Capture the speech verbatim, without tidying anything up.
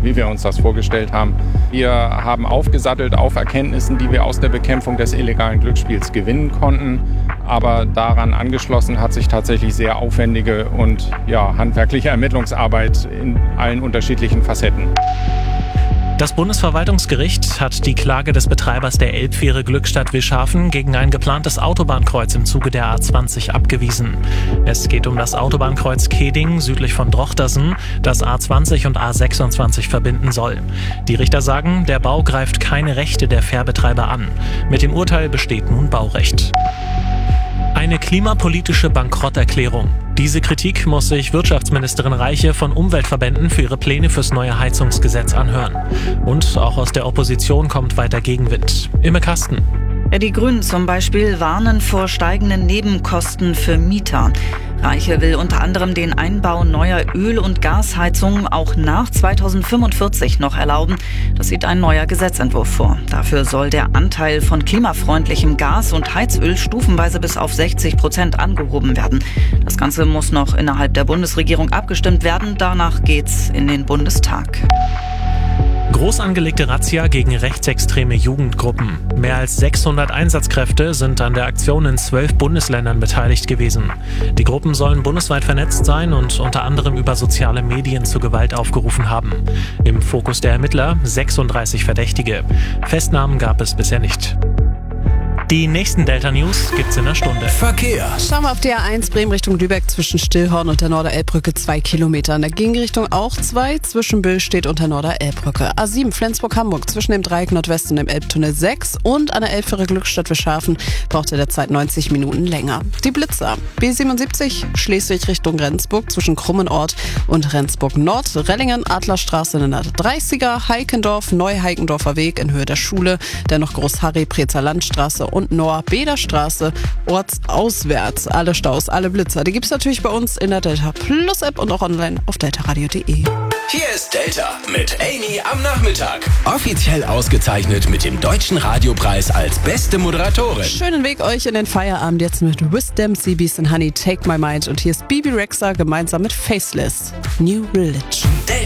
wie wir uns das vorgestellt haben. Wir haben aufgesattelt auf Erkenntnissen, die wir aus der Bekämpfung des illegalen Glücksspiels gewinnen konnten. Aber daran angeschlossen hat sich tatsächlich sehr aufwendige und ja, handwerkliche Ermittlungsarbeit in allen unterschiedlichen Facetten. Das Bundesverwaltungsgericht hat die Klage des Betreibers der Elbfähre Glückstadt Wischhafen gegen ein geplantes Autobahnkreuz im Zuge der A zwanzig abgewiesen. Es geht um das Autobahnkreuz Keding südlich von Drochtersen, das A zwanzig und A sechsundzwanzig verbinden soll. Die Richter sagen, der Bau greift keine Rechte der Fährbetreiber an. Mit dem Urteil besteht nun Baurecht. Eine klimapolitische Bankrotterklärung. Diese Kritik muss sich Wirtschaftsministerin Reiche von Umweltverbänden für ihre Pläne fürs neue Heizungsgesetz anhören. Und auch aus der Opposition kommt weiter Gegenwind. Imme Kasten. Die Grünen zum Beispiel warnen vor steigenden Nebenkosten für Mieter. Reiche will unter anderem den Einbau neuer Öl- und Gasheizungen auch nach zweitausendfünfundvierzig noch erlauben. Das sieht ein neuer Gesetzentwurf vor. Dafür soll der Anteil von klimafreundlichem Gas und Heizöl stufenweise bis auf sechzig Prozent angehoben werden. Das Ganze muss noch innerhalb der Bundesregierung abgestimmt werden. Danach geht's in den Bundestag. Groß angelegte Razzia gegen rechtsextreme Jugendgruppen. Mehr als sechshundert Einsatzkräfte sind an der Aktion in zwölf Bundesländern beteiligt gewesen. Die Gruppen sollen bundesweit vernetzt sein und unter anderem über soziale Medien zu Gewalt aufgerufen haben. Im Fokus der Ermittler sechsunddreißig Verdächtige. Festnahmen gab es bisher nicht. Die nächsten Delta-News gibt's in einer Stunde. Verkehr. Schauen wir auf die A eins Bremen Richtung Lübeck zwischen Stillhorn und der Norderelbbrücke zwei Kilometer. In der Gegenrichtung auch zwei. Zwischen Büll steht und der Norderelbbrücke. A sieben Flensburg-Hamburg zwischen dem Dreieck Nordwest und dem Elbtunnel sechs. Und an der Elbfähre Glückstadt Wischhafen braucht er derzeit neunzig Minuten länger. Die Blitzer. B siebenundsiebzig Schleswig Richtung Rendsburg zwischen Krummenort und Rendsburg Nord. Rellingen, Adlerstraße in der dreißiger. Heikendorf, Neu-Heikendorfer Weg in Höhe der Schule. Dennoch Groß-Harry, Prezer Landstraße und Noah-Beder-Straße ortsauswärts. Alle Staus, alle Blitzer, die gibt's natürlich bei uns in der Delta Plus App und auch online auf deltaradio punkt de. Hier ist Delta mit Amy am Nachmittag. Offiziell ausgezeichnet mit dem Deutschen Radiopreis als beste Moderatorin. Schönen Weg euch in den Feierabend jetzt mit Wisdom, C B's and Honey, Take My Mind. Und hier ist Bibi Rexha gemeinsam mit Faceless, New Religion.